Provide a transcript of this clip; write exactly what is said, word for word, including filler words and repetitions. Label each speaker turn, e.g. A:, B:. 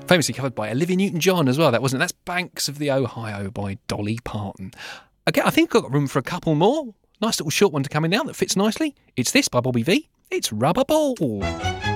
A: Famously covered by Olivia Newton-John as well, that wasn't it? That's Banks of the Ohio by Dolly Parton. Okay, I think I've got room for a couple more. Nice little short one to come in now that fits nicely. It's this by Bobby V. It's Rubber Ball.